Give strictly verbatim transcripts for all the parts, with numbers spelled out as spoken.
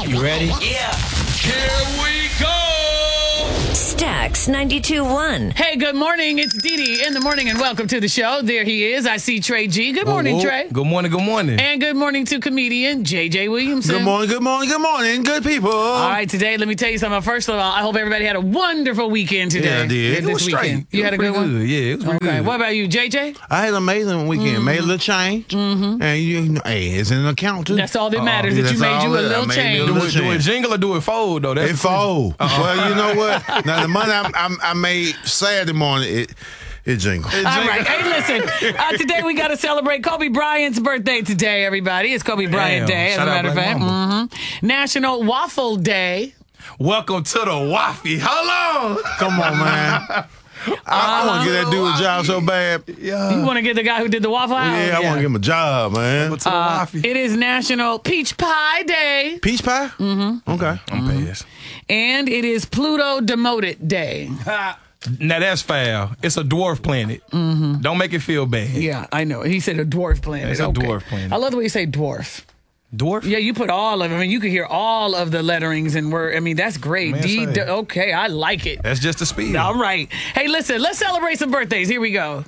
You ready? Yeah. Here we go. Stax ninety-two point one. Hey, good morning. It's Dee Dee in the morning, and welcome to the show. There he is. I see Trey G. Good morning, whoa, whoa. Trey. Good morning, good morning. And good morning to comedian J J Williamson. Good morning, good morning, good morning, good people. All right, today, let me tell you something. First of all, I hope everybody had a wonderful weekend today. Yeah, I did. This It was weekend. straight. You had a good one? Good. Yeah, it was Okay. good. What about you, J J? I had an amazing weekend. Mm-hmm. Made a little change. Mm-hmm. And you, you know, hey, it's in an account too. That's all that matters, yeah, that you that's made all you a that- I little made me a change. little Do it, do it change. jingle or do it fold, though? That's It fold. Well, you know what? Now the money I, I, I made Saturday morning, it it jingled. All right. Hey, listen. Uh, today we got to celebrate Kobe Bryant's birthday today, everybody. It's Kobe Bryant Damn. Day, as Shout a out matter of Black fact. Mamba. Mm-hmm. National Waffle Day. Welcome to the Waffy. Hold on. Come on, man. I, I want to get that dude a job so bad. Yeah. You want to get the guy who did the Waffle House? Yeah, I want to give him a job, man. Welcome to the Uh, Waffy. it is National Peach Pie Day, Peach pie? Mm-hmm. Okay. I'm pissed. and it is Pluto Demoted Day. Now that's foul. It's a dwarf planet. Mm-hmm. Don't make it feel bad. Yeah, I know. He said a dwarf planet. It's a Okay. dwarf planet. I love the way you say dwarf. Dwarf? Yeah, you put all of them. I mean, you could hear all of the letterings and word. I mean, that's great. Man, D. say. D- okay, I like it. That's just the speed. All right. Hey, listen, let's celebrate some birthdays. Here we go.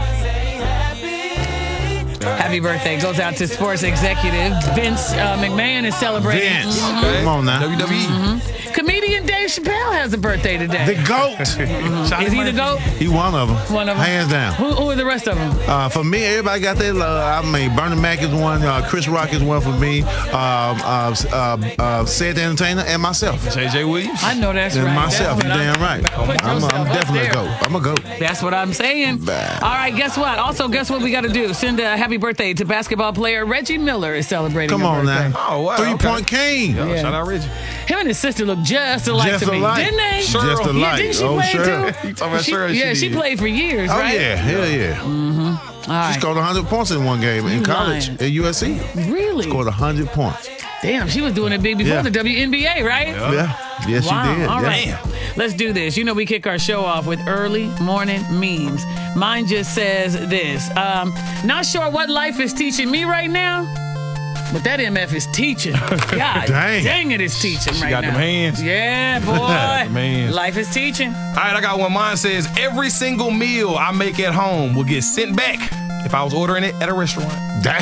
Happy birthday goes out to sports executive Vince uh, McMahon is celebrating. Vince. Okay. Come on now. W W E. Mm-hmm. Comedian Dave Chappelle has a birthday today. The GOAT. Shout Is he out the to GOAT? He one of them. One of them. Hands down. Who, who are the rest of them? Uh, for me, everybody got their love. I mean, Bernie Mac is one. Uh, Chris Rock is one for me. Um, uh, uh, uh, Sid the Entertainer and myself. J J Williams. I know that's And right. myself. That's You what damn I'm- right. Put I'm, yourself I'm up definitely a there. GOAT. I'm a GOAT. That's what I'm saying. Bah. All right, guess what? Also, guess what we got to do? Send a happy birthday to basketball player Reggie Miller is celebrating Come a on birthday. now. Oh, wow. Three okay. point king. Yo, Yeah. Shout out Reggie. Him and his sister look just alike Just to me, alike. didn't they? Just Cheryl. alike. Yeah, didn't she oh, play sure. too? You talking about She- Cheryl? yeah, she did. played for years, Oh, right? yeah. Hell yeah. All She right. scored one hundred points in one game in You college lying. at U S C. Really? Scored one hundred points. Damn, she was doing it big before Yeah. the W N B A, right? Yeah. Yes, Wow. she did. All yeah. right. Let's do this. You know, we kick our show off with early morning memes. Mine just says this. Um, not sure what life is teaching me right now, but that M F is teaching. God Dang. dang it is teaching She right got now. them hands. Yeah, boy. Them hands. Life is teaching. All right, I got one. Mine says, every single meal I make at home will get sent back if I was ordering it at a restaurant. Damn.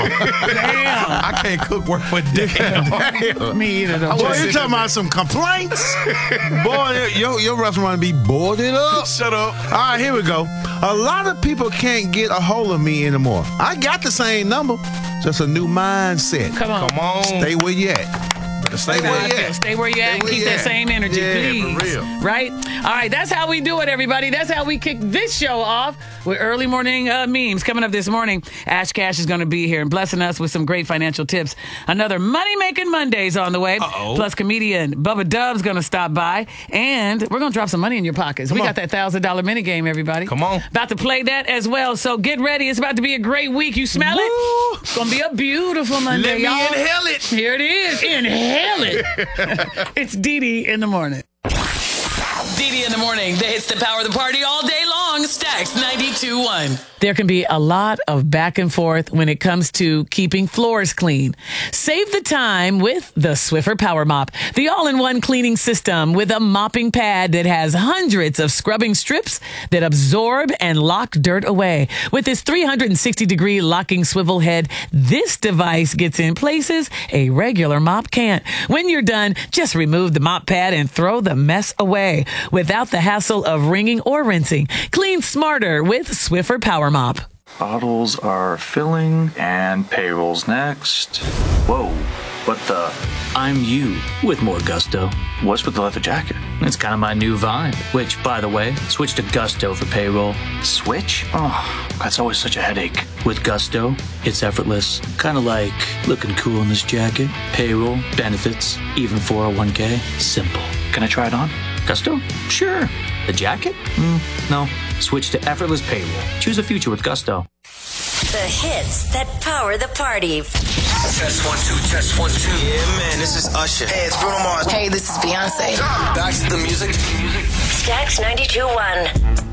Damn. I can't cook work for damn. Damn. Me either, though. Boy, you talking about some complaints? Boy, your, your restaurant be boarded up. Shut up. All right, here we go. A lot of people can't get a hold of me anymore. I got the same number, just a new mindset. Come on. Come on. Stay where you at. Better stay Stay where you where, at. stay where you at and where keep you that at. same energy, Yeah, please. for real. Right? All right, that's how we do it, everybody. That's how we kick this show off with early morning uh, memes. Coming up this morning, Ash Cash is going to be here and blessing us with some great financial tips. Another Money Making Mondays on the way. Uh-oh. Plus, comedian Bubba Dub's going to stop by, and we're going to drop some money in your pockets. we on. got that one thousand dollars mini game, everybody. Come on. About to play that as well, so get ready. It's about to be a great week. You smell Woo. it? It's going to be a beautiful Monday, Let me y'all. inhale it. Here it is. Inhale it. It's Dee Dee in the morning. Dee Dee in the morning. The hits that power the party all day long. Stax ninety-two point one. There can be a lot of back and forth when it comes to keeping floors clean. Save the time with the Swiffer Power Mop, the all-in-one cleaning system with a mopping pad that has hundreds of scrubbing strips that absorb and lock dirt away. With its three hundred sixty degree locking swivel head, this device gets in places a regular mop can't. When you're done, just remove the mop pad and throw the mess away without the hassle of wringing or rinsing. Clean smarter with Swiffer Power Mop. Bottles are filling and payrolls next. Whoa, what the? I'm you with more gusto. What's with the leather jacket? It's kind of my new vibe, which, by the way, switch to Gusto for payroll. Switch? Oh, that's always such a headache. With Gusto, it's effortless. Kind of like looking cool in this jacket. Payroll, benefits, even four oh one k. Simple. Can I try it on? Gusto? Sure. The jacket? Mm, no. Switch to effortless payroll. Choose a future with Gusto. The hits that power the party. Test one, two, test one, two. Yeah, man, this is Usher. Hey, it's Bruno Mars. Hey, this is Beyonce. Back to the music. Stax ninety-two point one.